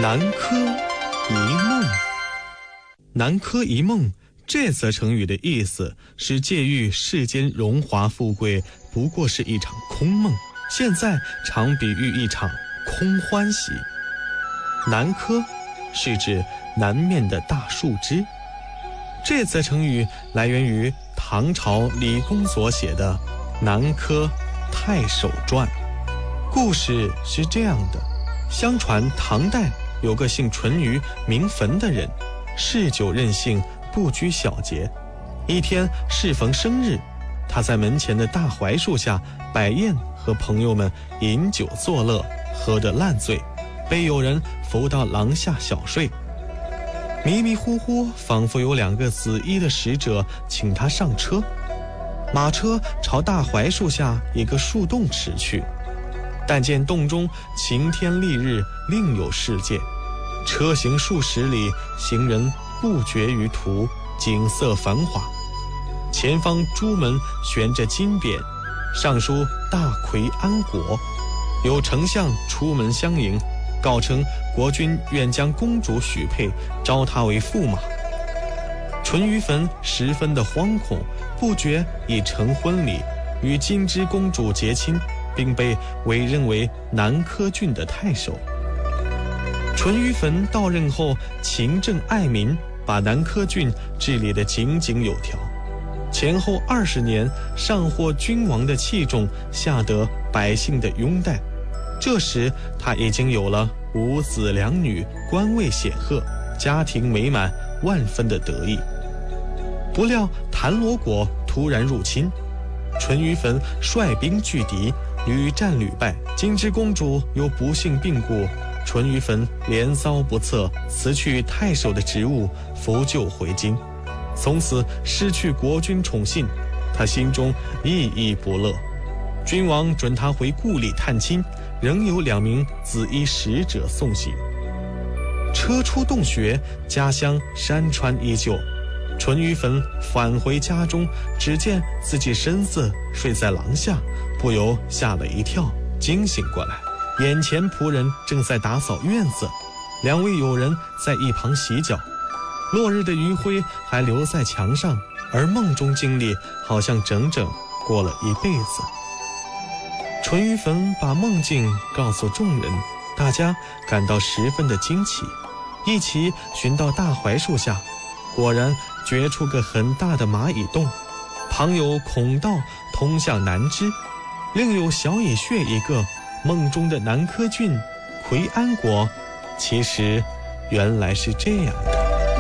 南柯一梦。南柯一梦这则成语的意思是借喻世间荣华富贵不过是一场空梦，现在常比喻一场空欢喜。南柯是指南面的大树枝。这则成语来源于唐朝李公所写的《南柯太守传》。故事是这样的，相传唐代有个姓淳于名坟的人，嗜酒任性，不拘小节。一天适逢生日，他在门前的大槐树下摆宴，和朋友们饮酒作乐，喝得烂醉，被有人扶到廊下小睡。迷迷糊糊，仿佛有2个紫衣的使者请他上车。马车朝大槐树下一个树洞驰去，但见洞中晴天丽日，另有世界。车行数十里，行人不绝于途，景色繁华。前方朱门悬着金匾，上书大奎安国，有丞相出门相迎，告称国君愿将公主许配，招她为驸马。淳于棼十分的惶恐，不觉已成婚礼，与金枝公主结亲，并被委任为南柯郡的太守。淳于棼到任后勤政爱民，把南柯郡治理得井井有条，前后20年，上获君王的器重，下得百姓的拥戴。这时他已经有了5子2女，官位显赫，家庭美满，万分的得意。不料谭罗国突然入侵，淳于棼率兵拒敌，屡战屡败，金枝公主又不幸病故，淳于棼连遭不测，辞去太守的职务，扶柩回京。从此失去国君宠信，他心中郁郁不乐。君王准他回故里探亲，仍有2名紫衣使者送行。车出洞穴，家乡山川依旧。淳于棼返回家中，只见自己身子睡在廊下，不由吓了一跳，惊醒过来，眼前仆人正在打扫院子，2位友人在一旁洗脚，落日的余晖还留在墙上，而梦中经历好像整整过了一辈子。淳于棼把梦境告诉众人，大家感到十分的惊奇，一起寻到大槐树下，果然掘出个很大的蚂蚁洞，旁有孔道通向南支，另有小蚁穴一个。梦中的南柯郡奎安国，其实原来是这样的。